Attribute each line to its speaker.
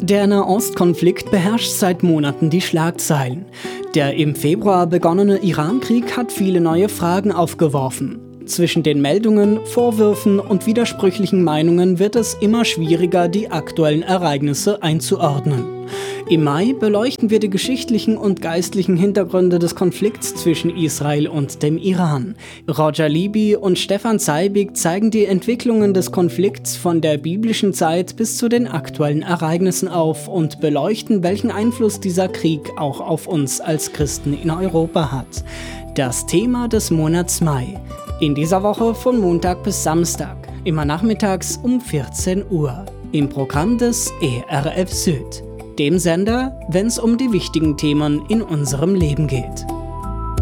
Speaker 1: Der Nahostkonflikt beherrscht seit Monaten die Schlagzeilen. Der im Februar begonnene Irankrieg hat viele neue Fragen aufgeworfen. Zwischen den Meldungen, Vorwürfen und widersprüchlichen Meinungen wird es immer schwieriger, die aktuellen Ereignisse einzuordnen. Im Mai beleuchten wir die geschichtlichen und geistlichen Hintergründe des Konflikts zwischen Israel und dem Iran. Roger Libby und Stefan Zeibig zeigen die Entwicklungen des Konflikts von der biblischen Zeit bis zu den aktuellen Ereignissen auf und beleuchten, welchen Einfluss dieser Krieg auch auf uns als Christen in Europa hat. Das Thema des Monats Mai. In dieser Woche von Montag bis Samstag, immer nachmittags um 14 Uhr. Im Programm des ERF Süd, dem Sender, wenn es um die wichtigen Themen in unserem Leben geht.